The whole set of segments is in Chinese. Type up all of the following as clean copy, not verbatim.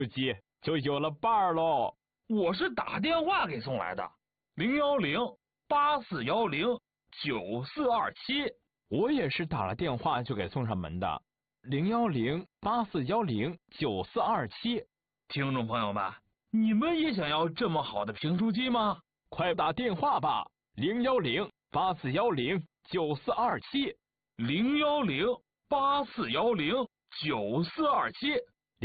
机就有了伴儿喽。 我是打电话给送来的，010-8410-9427。 我也是打了电话就给送上门的，010-8410-9427。 听众朋友们，你们也想要这么好的评书机吗？ 快打电话吧，010-8410-9427。 010-8410-9427。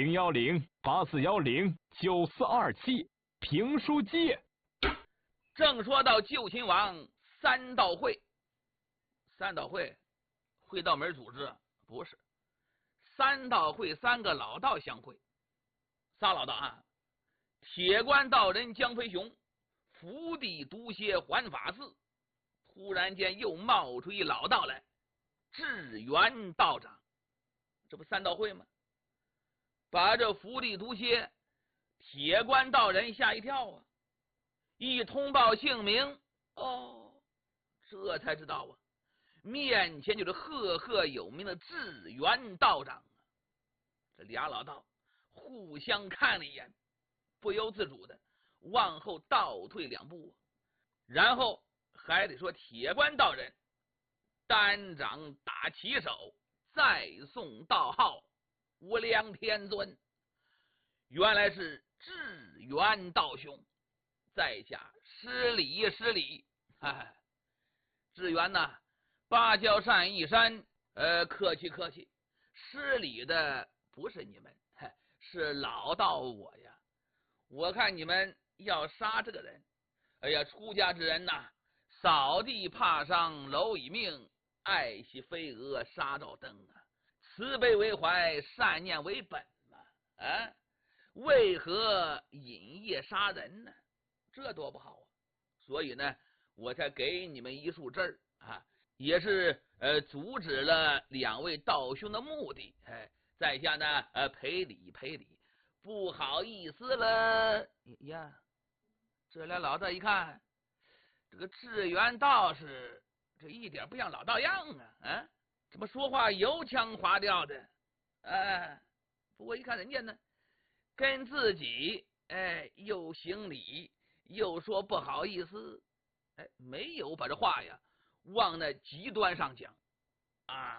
010-8410-9427。评书机。 正说到旧秦王三道会，三道会会道门组织不是，三道会三个老道相会，仨老道啊，铁关道人江飞雄，福地毒蝎环法寺，突然间又冒出一老道来，智源道长，这不三道会吗？把这福地毒蝎铁关道人吓一跳啊！一通报姓名，哦，这才知道啊，面前就是赫赫有名的智源道长啊！这俩老道互相看了一眼，不由自主的往后倒退两步啊，然后还得说铁关道人单掌打旗手，再送道号无量天尊，原来是智源道兄，在下施礼施礼。哎，智源呐，芭蕉扇一扇，客气客气，施礼的不是你们，是老道我呀。我看你们要杀这个人，哎呀，出家之人呐，扫地怕伤蝼蚁命，爱惜飞蛾杀照灯啊，慈悲为怀，善念为本嘛，啊，为何引业杀人呢？这多不好啊！所以呢，我才给你们一束枝儿啊，也是阻止了两位道兄的目的。在下呢赔礼赔礼，不好意思了呀。这俩老道一看，这个智源道士这一点不像老道样啊，怎么说话油腔滑调的？不过一看人家呢，跟自己又行礼又说不好意思，没有把这话呀往那极端上讲啊。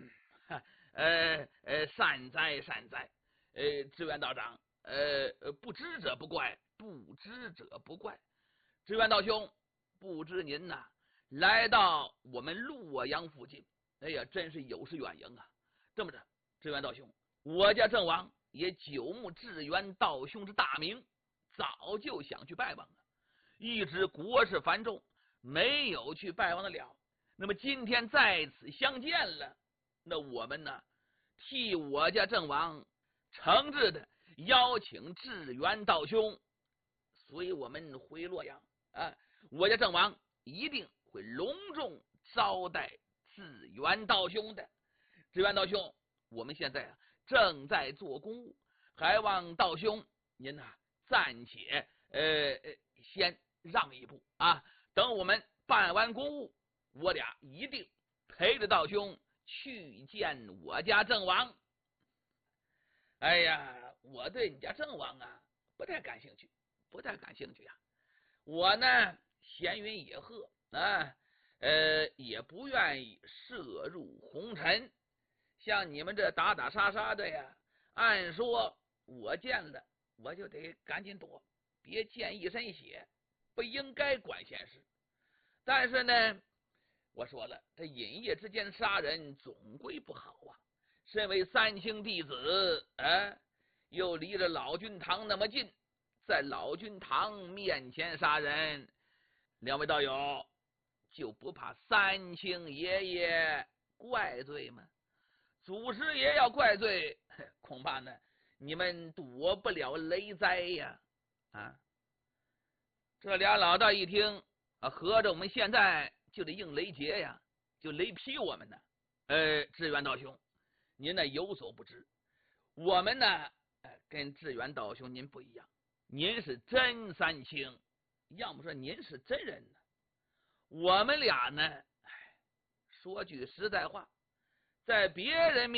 善哉善哉，智源道长，不知者不怪，不知者不怪。智源道兄，不知您呐来到我们洛阳附近，哎呀，真是有失远迎啊。这么着，智源道兄，我家郑王也久慕智源道兄之大名，早就想去拜望了，一直国事繁重，没有去拜望得了。那么今天在此相见了，那我们呢替我家郑王诚挚的邀请智源道兄随我们回洛阳啊！我家郑王一定会隆重招待智源道兄的。智源道兄，我们现在正在做公务，还望道兄您暂且先让一步啊！等我们办完公务，我俩一定陪着道兄去见我家郑王。哎呀，我对你家郑王不太感兴趣，不太感兴趣呀。我呢闲云野鹤也不愿意涉入红尘，像你们这打打杀杀的呀，按说我见了我就得赶紧躲，别溅一身血，不应该管闲事。但是呢，我说了，这隐夜之间杀人总归不好啊。身为三清弟子，又离着老君堂那么近，在老君堂面前杀人，两位道友就不怕三清爷爷怪罪吗？祖师爷要怪罪，恐怕呢你们躲不了雷灾呀！这俩老道一听合着我们现在就得应雷劫呀，就雷劈我们呢。智源道兄，您呢有所不知，我们呢跟智源道兄您不一样，您是真三清，要么说您是真人呢。我们俩呢，说句实在话，在别人面